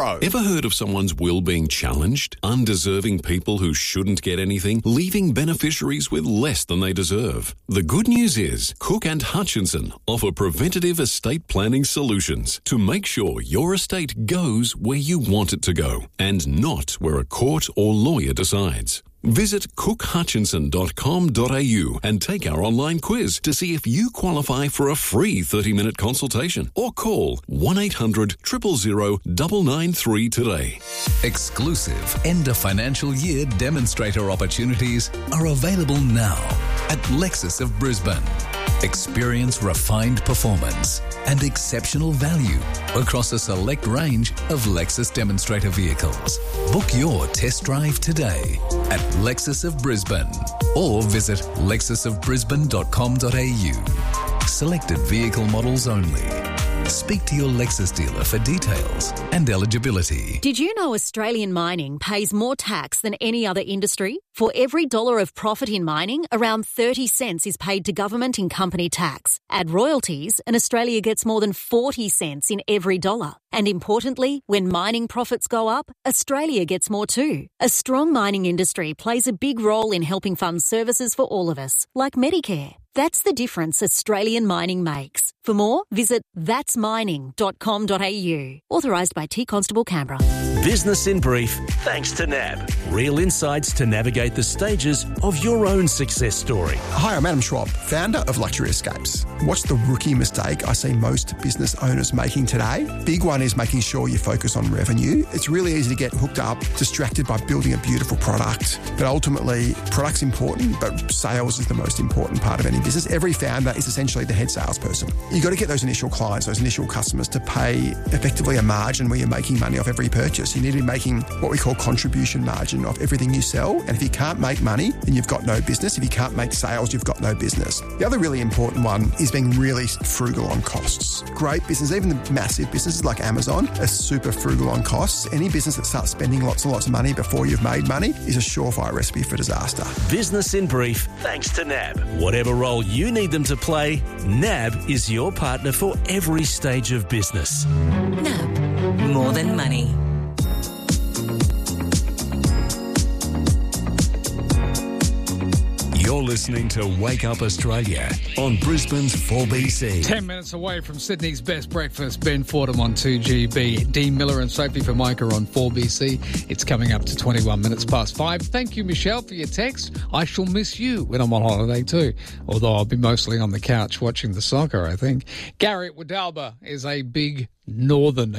S5: heard of someone's will being challenged? Undeserving people who shouldn't get anything, leaving beneficiaries with less than they deserve. The good news is Cook and Hutchinson offer preventative estate planning solutions to make sure your estate goes where you want it to go and not where a court or lawyer decides. Visit cookhutchinson.com.au and take our online quiz to see if you qualify for a free 30-minute consultation, or call 1800 000 993 today.
S13: Exclusive end of financial year demonstrator opportunities are available now at Lexus of Brisbane. Experience refined performance and exceptional value across a select range of Lexus demonstrator vehicles. Book your test drive today at Lexus of Brisbane or visit lexusofbrisbane.com.au. Selected vehicle models only. Speak to your Lexus dealer for details and eligibility.
S10: Did you know Australian mining pays more tax than any other industry? For every $1 of profit in mining, around 30 cents is paid to government in company tax. Add royalties and Australia gets more than 40 cents in every dollar. And importantly, when mining profits go up, Australia gets more too. A strong mining industry plays a big role in helping fund services for all of us, like Medicare. That's the difference Australian mining makes. For more, visit thatsmining.com.au. Authorised by T Constable Canberra.
S11: Business in Brief, thanks to NAB. Real insights to navigate the stages of your own success story.
S12: Hi, I'm Adam Schwab, founder of Luxury Escapes. What's the rookie mistake I see most business owners making today? Big one is making sure you focus on revenue. It's really easy to get hooked up, distracted by building a beautiful product. But ultimately, product's important, but sales is the most important part of any business. Every founder is essentially the head salesperson. You've got to get those initial clients, those initial customers to pay effectively a margin where you're making money off every purchase. You need to be making what we call contribution margin off everything you sell. And if you can't make money, then you've got no business. If you can't make sales, you've got no business. The other really important one is being really frugal on costs. Great business, even the massive businesses like Amazon, are super frugal on costs. Any business that starts spending lots and lots of money before you've made money is a surefire recipe for disaster.
S11: Business in Brief, thanks to NAB. Whatever role you need them to play, NAB is your partner for every stage of business.
S17: NAB, more than money.
S13: You're listening to Wake Up Australia on Brisbane's 4BC.
S1: 10 minutes away from Sydney's best breakfast, Ben Fordham on 2GB, Dean Miller and Sophie Formica on 4BC. It's coming up to 21 minutes past 5. Thank you, Michelle, for your text. I shall miss you when I'm on holiday too, although I'll be mostly on the couch watching the soccer, I think. Gary Wadalba is a great northern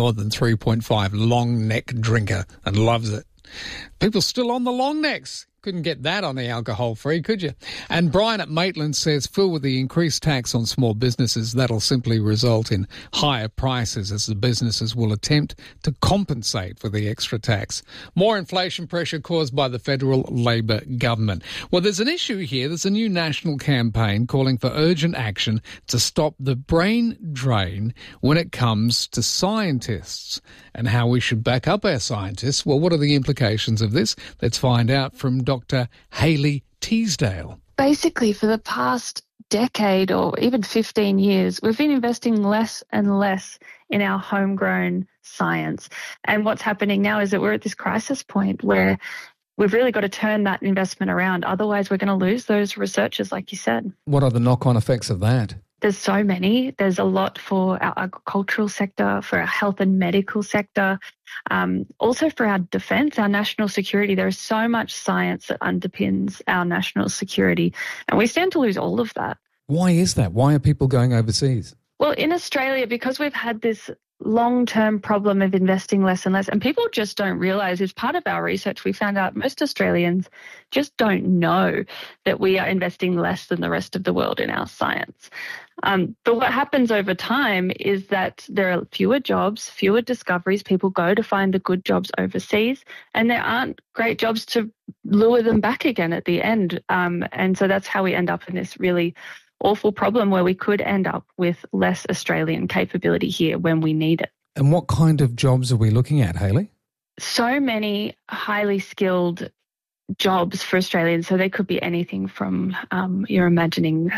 S1: 3.5 long neck drinker and loves it. People still on the long necks. Couldn't get that on the alcohol-free, could you? And Brian at Maitland says, Phil, with the increased tax on small businesses, that'll simply result in higher prices as the businesses will attempt to compensate for the extra tax. More inflation pressure caused by the federal Labor government. Well, there's an issue here. There's a new national campaign calling for urgent action to stop the brain drain when it comes to scientists and how we should back up our scientists. Well, what are the implications of this? Let's find out from Dr. Hayley Teasdale.
S14: Basically, for the past decade or even 15 years, we've been investing less and less in our homegrown science. And what's happening now is that we're at this crisis point where we've really got to turn that investment around. Otherwise, we're going to lose those researchers, like you said.
S1: What are the knock-on effects of that?
S14: There's so many. There's a lot for our agricultural sector, for our health and medical sector, also for our defence, our national security. There is so much science that underpins our national security, and we stand to lose all of that.
S1: Why is that? Why are people going overseas?
S14: Well, in Australia, because we've had this long-term problem of investing less and less, and people just don't realise, as part of our research, we found out most Australians just don't know that we are investing less than the rest of the world in our science. But what happens over time is that there are fewer jobs, fewer discoveries. People go to find the good jobs overseas, and there aren't great jobs to lure them back again at the end. And so that's how we end up in this really awful problem where we could end up with less Australian capability here when we need it.
S1: And what kind of jobs are we looking at, Hayley?
S14: So many highly skilled jobs for Australians. So they could be anything from, you're imagining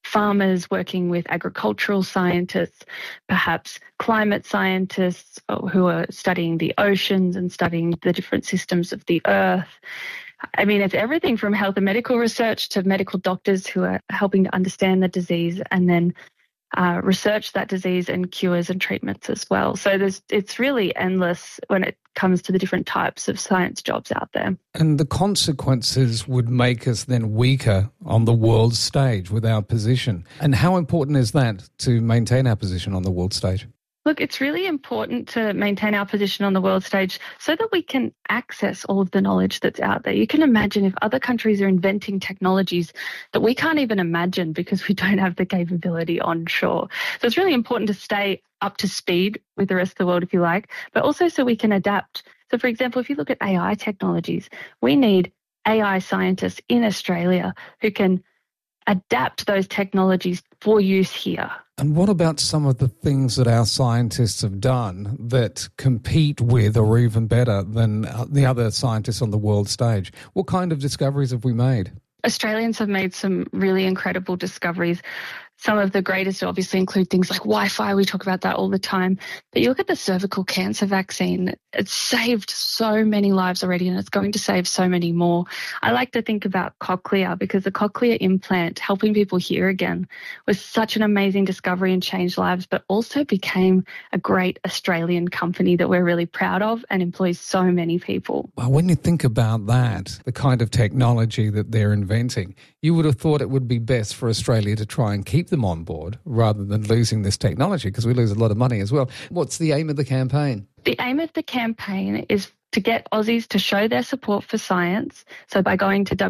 S14: farmers working with agricultural scientists, perhaps climate scientists who are studying the oceans and studying the different systems of the earth. I mean, it's everything from health and medical research to medical doctors who are helping to understand the disease and then research that disease and cures and treatments as well. So it's really endless when it comes to the different types of science jobs out there.
S1: And the consequences would make us then weaker on the world stage with our position. And how important is that to maintain our position on the world stage?
S14: Look, it's really important to maintain our position on the world stage so that we can access all of the knowledge that's out there. You can imagine if other countries are inventing technologies that we can't even imagine because we don't have the capability onshore. So it's really important to stay up to speed with the rest of the world, if you like, but also so we can adapt. So, for example, if you look at AI technologies, we need AI scientists in Australia who can adapt those technologies for use here.
S1: And what about some of the things that our scientists have done that compete with or even better than the other scientists on the world stage? What kind of discoveries have we made?
S14: Australians have made some really incredible discoveries. Some of the greatest obviously include things like Wi-Fi. We talk about that all the time. But you look at the cervical cancer vaccine, it's saved so many lives already and it's going to save so many more. I like to think about Cochlear because the cochlear implant, helping people hear again, was such an amazing discovery and changed lives, but also became a great Australian company that we're really proud of and employs so many people.
S1: Well, when you think about that, the kind of technology that they're inventing, you would have thought it would be best for Australia to try and keep them on board rather than losing this technology because we lose a lot of money as well. What's the aim of the campaign?
S14: The aim of the campaign is to get Aussies to show their support for science. So by going to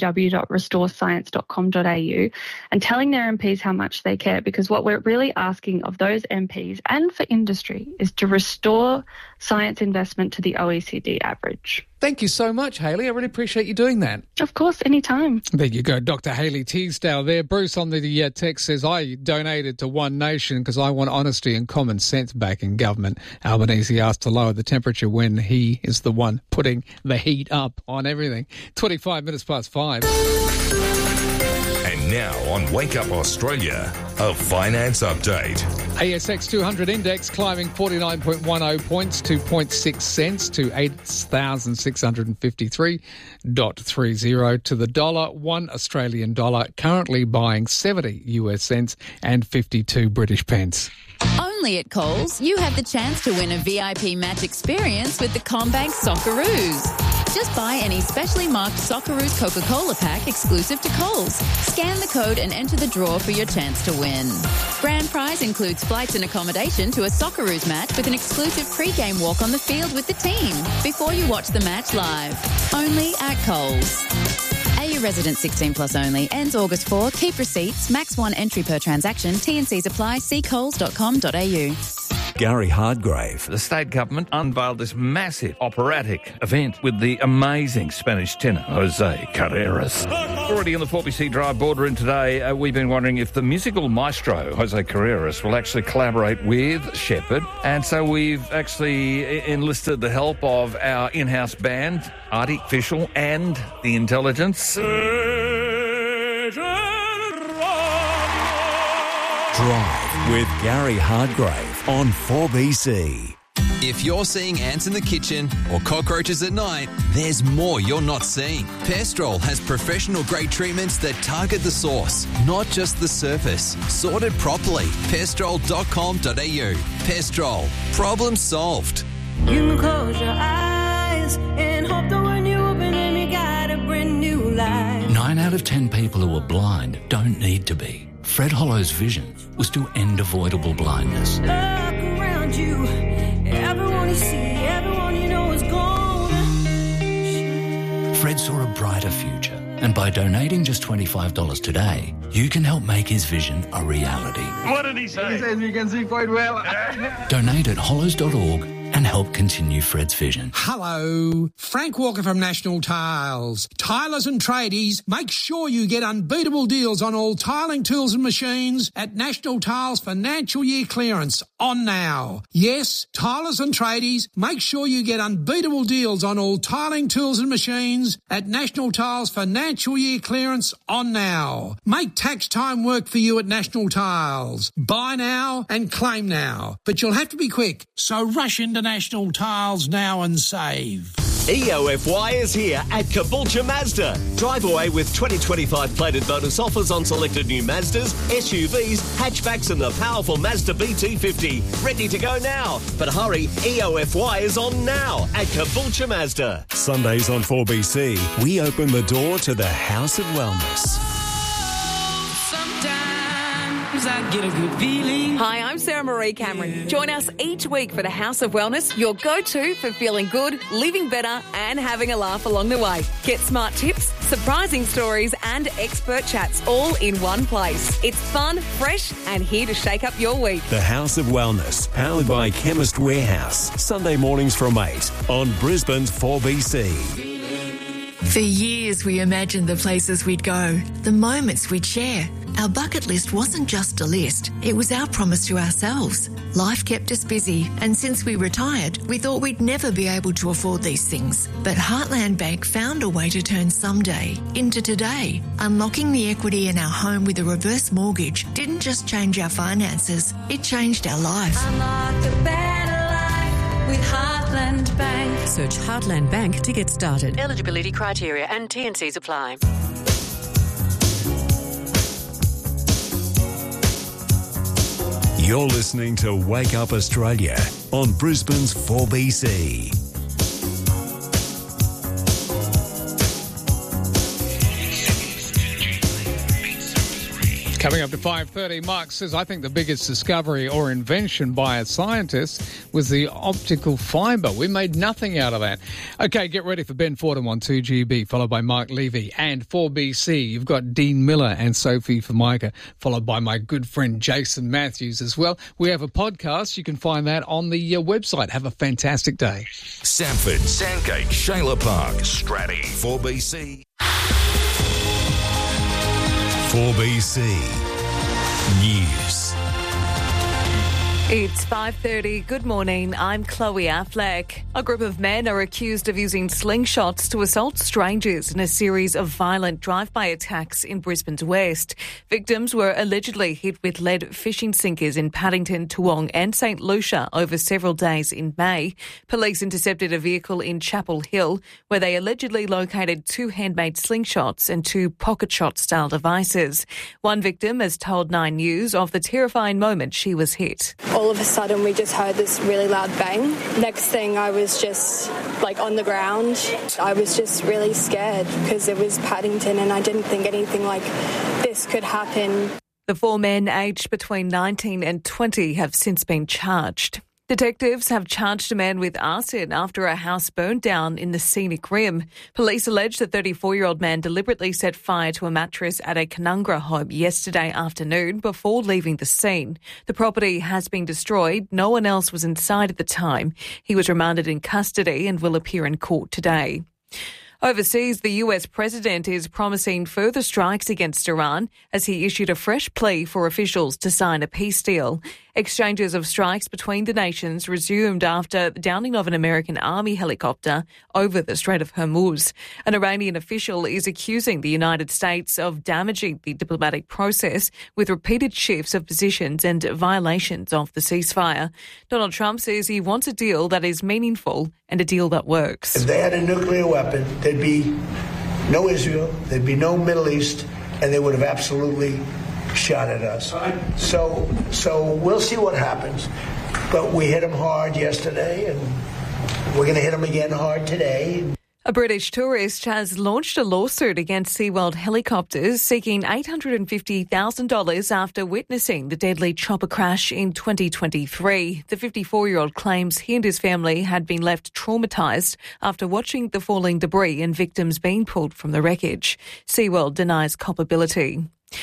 S14: www.restorescience.com.au and telling their MPs how much they care, because what we're really asking of those MPs and for industry is to restore science investment to the OECD average.
S1: Thank you so much, Hayley. I really appreciate you doing that.
S14: Of course, anytime.
S1: There you go, Dr. Hayley Teasdale there. Bruce on the text says, I donated to One Nation because I want honesty and common sense back in government. Albanese asked to lower the temperature when he is the one putting the heat up on everything. 25 minutes past 5.
S19: And now on Wake Up Australia, a finance update.
S1: ASX 200 index climbing 49.10 points, 2.6 cents to 8,653.30 to the dollar. 1 Australian dollar currently buying 70 US cents and 52 British pence.
S4: Only at Coles, you have the chance to win a VIP match experience with the CommBank Socceroos. Just buy any specially marked Socceroos Coca-Cola pack exclusive to Coles. Scan the code and enter the draw for your chance to win. Grand prize includes flights and accommodation to a Socceroos match with an exclusive pre-game walk on the field with the team before you watch the match live. Only at Coles. AU resident 16 plus only. Ends August 4. Keep receipts. Max 1 entry per transaction. T&Cs apply. See coles.com.au.
S15: Gary Hardgrave. The state government unveiled this massive operatic event with the amazing Spanish tenor, Jose Carreras. Already in the 4BC Drive boardroom today, we've been wondering if the musical maestro, Jose Carreras, will actually collaborate with Shepherd. And so we've actually enlisted the help of our in-house band, Artificial, and The Intelligence.
S16: Drive with Gary Hardgrave on 4BC. If you're seeing ants in the kitchen or cockroaches at night, there's more you're not seeing. Pestrol has professional-grade treatments that target the source, not just the surface. Sorted properly. Pestrol.com.au. Pestrol. Problem solved.
S18: You can close your eyes and hope that when you open them, you got a brand new life.
S21: 9 out of 10 people who are blind don't need to be. Fred Hollow's vision was to end avoidable blindness.
S18: Look around you, everyone you see, everyone you know is gone.
S21: Fred saw a brighter future, and by donating just $25 today, you can help make his vision a reality.
S18: What did he say?
S21: He says we can see quite well. Donate at hollows.org and help continue Fred's vision.
S7: Hello, Frank Walker from National Tiles. Tilers and tradies, make sure you get unbeatable deals on all tiling tools and machines at National Tiles financial year clearance on now. Yes, tilers and tradies, make sure you get unbeatable deals on all tiling tools and machines at National Tiles financial year clearance on now. Make tax time work for you at National Tiles. Buy now and claim now, but you'll have to be quick, so rush into National Tiles now and save.
S8: EOFY is here at Caboolture Mazda. Drive away with 2025 plated bonus offers on selected new Mazdas, SUVs, hatchbacks and the powerful Mazda BT50. Ready to go now. But hurry, EOFY is on now at Caboolture Mazda.
S9: Sundays on 4BC, we open the door to the House of Wellness.
S22: I get a good feeling. Hi, I'm Sarah Marie Cameron. Join us each week for the House of Wellness, your go-to for feeling good, living better and having a laugh along the way. Get smart tips, surprising stories and expert chats all in one place. It's fun, fresh and here to shake up your week.
S9: The House of Wellness, powered by Chemist Warehouse. Sunday mornings from 8 on Brisbane's 4BC.
S23: For years, we imagined the places we'd go, the moments we'd share. Our bucket list wasn't just a list, it was our promise to ourselves. Life kept us busy, and since we retired, we thought we'd never be able to afford these things. But Heartland Bank found a way to turn someday into today. Unlocking the equity in our home with a reverse mortgage didn't just change our finances, it changed our life.
S22: Unlock a better life with Heartland Bank.
S17: Search Heartland Bank to get started. Eligibility criteria and T&Cs apply.
S9: You're listening to Wake Up Australia on Brisbane's 4BC.
S1: Coming up to 5:30, Mark says, I think the biggest discovery or invention by a scientist was the optical fibre. We made nothing out of that. Okay, get ready for Ben Fordham on 2GB, followed by Mark Levy. And 4BC, you've got Dean Miller and Sophie Formica, followed by my good friend Jason Matthews as well. We have a podcast. You can find that on the website. Have a fantastic day.
S19: Sanford, Sandgate, Shayla Park, Stratty, 4BC.
S9: 4BC News.
S22: It's 5:30. Good morning. I'm Chloe Affleck. A group of men are accused of using slingshots to assault strangers in a series of violent drive-by attacks in Brisbane's west. Victims were allegedly hit with lead fishing sinkers in Paddington, Toowong and St Lucia over several days in May. Police intercepted a vehicle in Chapel Hill where they allegedly located 2 handmade slingshots and 2 pocket shot-style devices. One victim has told 9 News of the terrifying moment she was hit.
S24: All of a sudden we just heard this really loud bang. Next thing I was just on the ground. I was just really scared because it was Paddington and I didn't think anything like this could happen.
S22: The 4 men aged between 19 and 20 have since been charged. Detectives have charged a man with arson after a house burned down in the Scenic Rim. Police allege the 34-year-old man deliberately set fire to a mattress at a Canungra home yesterday afternoon before leaving the scene. The property has been destroyed. No one else was inside at the time. He was remanded in custody and will appear in court today. Overseas, the US president is promising further strikes against Iran as he issued a fresh plea for officials to sign a peace deal. Exchanges of strikes between the nations resumed after the downing of an American army helicopter over the Strait of Hormuz. An Iranian official is accusing the United States of damaging the diplomatic process with repeated shifts of positions and violations of the ceasefire. Donald Trump says he wants a deal that is meaningful and a deal that works.
S26: If they had a nuclear weapon, there'd be no Israel, there'd be no Middle East, and they would have absolutely shot at us. So we'll see what happens. But we hit them hard yesterday, and we're going to hit them again hard today.
S22: A British tourist has launched a lawsuit against SeaWorld Helicopters seeking $850,000 after witnessing the deadly chopper crash in 2023. The 54-year-old claims he and his family had been left traumatised after watching the falling debris and victims being pulled from the wreckage. SeaWorld denies culpability.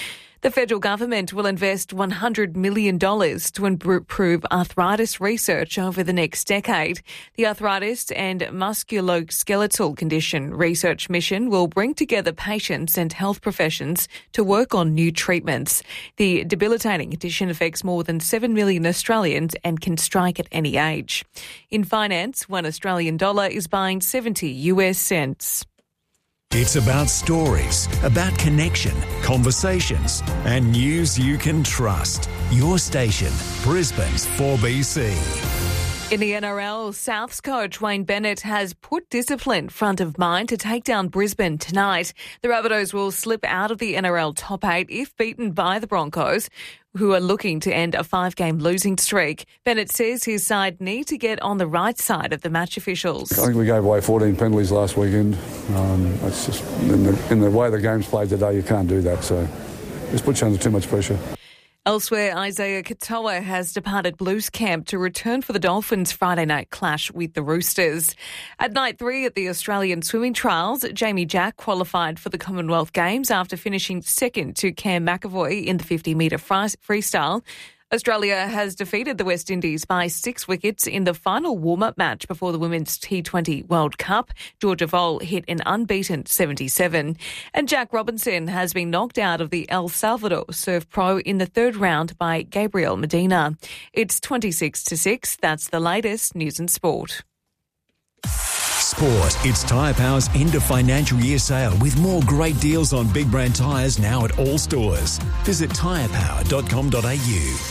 S22: The federal government will invest $100 million to improve arthritis research over the next decade. The Arthritis and Musculoskeletal Condition Research Mission will bring together patients and health professions to work on new treatments. The debilitating condition affects more than 7 million Australians and can strike at any age. In finance, $1 Australian is buying 70 US cents.
S9: It's about stories, about connection, conversations, and news you can trust. Your station, Brisbane's 4BC.
S22: In the NRL, Souths coach Wayne Bennett has put discipline front of mind to take down Brisbane tonight. The Rabbitohs will slip out of the NRL top 8 if beaten by the Broncos, who are looking to end a 5-game losing streak. Bennett says his side need to get on the right side of the match officials.
S2: I think we gave away 14 penalties last weekend. It's just in the way the game's played today, you can't do that. So just puts you under too much pressure.
S22: Elsewhere, Isaiah Katoa has departed Blues camp to return for the Dolphins' Friday night clash with the Roosters. At night 3 at the Australian swimming trials, Jamie Jack qualified for the Commonwealth Games after finishing second to Cam McAvoy in the 50-metre freestyle. Australia has defeated the West Indies by 6 wickets in the final warm-up match before the Women's T20 World Cup. Georgia Voll hit an unbeaten 77. And Jack Robinson has been knocked out of the El Salvador Surf Pro in the third round by Gabriel Medina. It's 26-6. That's the latest news and sport.
S9: Sport. It's Tyre Power's end of financial year sale with more great deals on big brand tyres now at all stores. Visit tyrepower.com.au.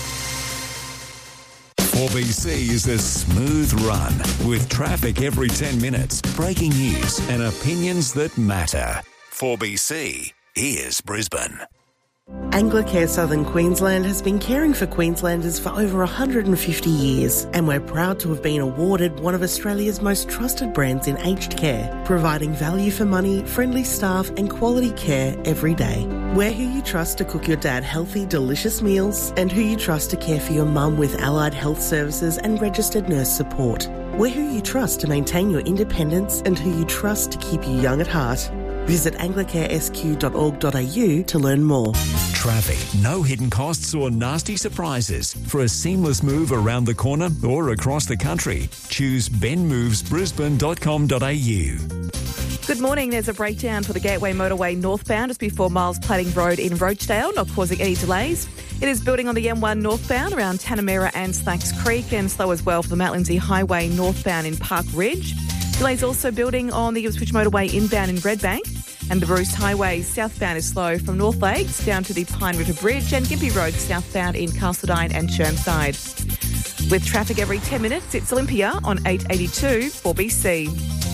S9: 4BC is a smooth run with traffic every 10 minutes, breaking news and opinions that matter. 4BC, here's Brisbane.
S3: Anglicare Southern Queensland has been caring for Queenslanders for over 150 years, and we're proud to have been awarded one of Australia's most trusted brands in aged care, providing value for money, friendly staff and quality care every day. We're who you trust to cook your dad healthy, delicious meals, and who you trust to care for your mum with allied health services and registered nurse support. We're who you trust to maintain your independence and who you trust to keep you young at heart. Visit anglicaresq.org.au to learn more.
S9: Traffic, no hidden costs or nasty surprises. For a seamless move around the corner or across the country, choose benmovesbrisbane.com.au.
S5: Good morning. There's a breakdown for the Gateway Motorway northbound just before Miles Plating Road in Roachdale, not causing any delays. It is building on the M1 northbound around Tanamera and Slacks Creek, and slow as well for the Mount Lindesay Highway northbound in Park Ridge. Delays also building on the Ipswich Motorway inbound in Redbank, and the Bruce Highway southbound is slow from North Lakes down to the Pine River Bridge, and Gympie Road southbound in Castledine and Chermside. With traffic every 10 minutes, it's Olympia on 882 4BC.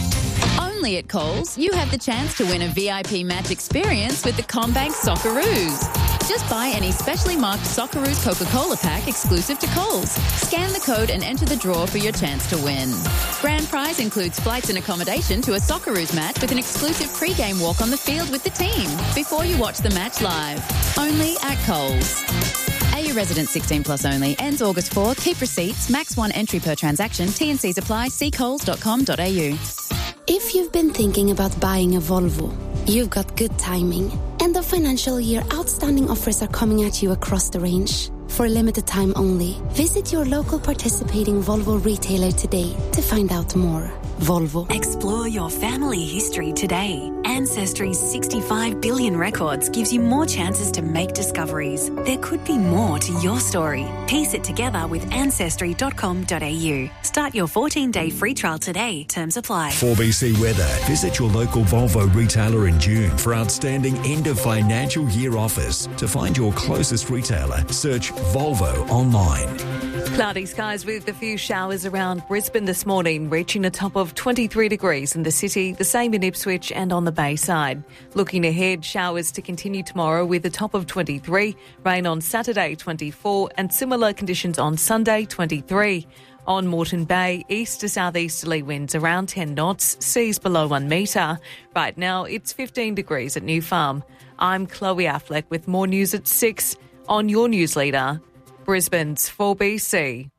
S4: Only at Coles, you have the chance to win a VIP match experience with the CommBank Socceroos. Just buy any specially marked Socceroos Coca-Cola pack exclusive to Coles. Scan the code and enter the draw for your chance to win. Grand prize includes flights and accommodation to a Socceroos match with an exclusive pre-game walk on the field with the team before you watch the match live. Only at Coles. AU resident 16 plus only. Ends August 4. Keep receipts. Max 1 entry per transaction. T&Cs apply. See coles.com.au.
S6: If you've been thinking about buying a Volvo, you've got good timing. End of financial year outstanding offers are coming at you across the range. For a limited time only, visit your local participating Volvo retailer today to find out more. Volvo.
S20: Explore your family history today. Ancestry's 65 billion records gives you more chances to make discoveries. There could be more to your story. Piece it together with ancestry.com.au. Start your 14-day free trial today. Terms apply.
S9: 4BC weather. Visit your local Volvo retailer in June for outstanding end of financial year offers. To find your closest retailer, search Volvo online.
S22: Cloudy skies with a few showers around Brisbane this morning, reaching a top of 23 degrees in the city, the same in Ipswich and on the Bayside. Looking ahead, showers to continue tomorrow with a top of 23, rain on Saturday 24 and similar conditions on Sunday 23. On Moreton Bay, east to southeasterly winds around 10 knots, seas below 1 metre. Right now, it's 15 degrees at New Farm. I'm Chloe Affleck with more news at 6 on your news leader, Brisbane's 4BC.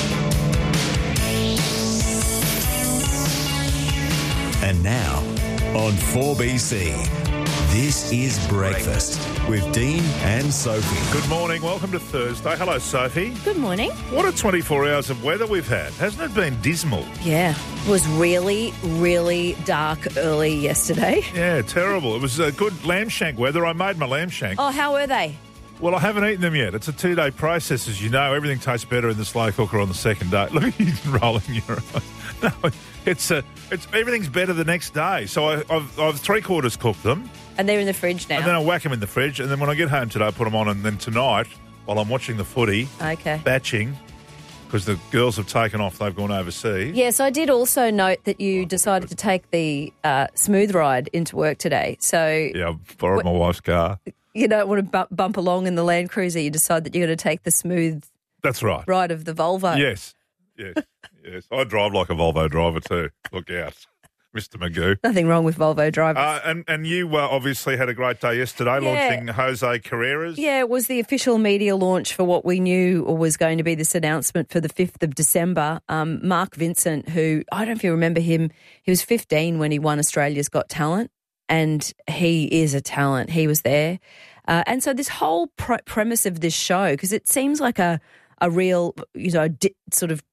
S9: And now, on 4BC. This is Breakfast with Dean and Sophie.
S10: Good morning. Welcome to Thursday. Hello, Sophie.
S11: Good morning.
S10: What a 24 hours of weather we've had. Hasn't it been dismal?
S11: Yeah. It was really, really dark early yesterday.
S10: Yeah, terrible. It was good lamb shank weather. I made my lamb shank.
S11: Oh, how were they?
S10: Well, I haven't eaten them yet. It's a 2-day process, as you know. Everything tastes better in the slow cooker on the second day. Look at you rolling your eyes. No, it's everything's better the next day. So I've three-quarters cooked them.
S11: And they're in the fridge now.
S10: And then I whack them in the fridge. And then when I get home today, I put them on. And then tonight, while I'm watching the footy, batching, because the girls have taken off, they've gone overseas.
S11: Yes, I did also note that you decided to take the smooth ride into work today. So
S10: yeah, I borrowed my wife's car.
S11: You don't want to bump along in the Land Cruiser. You decide that you're going to take the smooth
S10: That's right.
S11: ride of the Volvo.
S10: Yes. I drive like a Volvo driver too. Look out, Mr. Magoo.
S11: Nothing wrong with Volvo drivers.
S10: And you obviously had a great day yesterday launching Jose Carreras.
S11: Yeah, it was the official media launch for what we knew was going to be this announcement for the 5th of December. Mark Vincent, who, I don't know if you remember him, he was 15 when he won Australia's Got Talent, and he is a talent. He was there. And so this whole premise of this show, because it seems like a real, sort of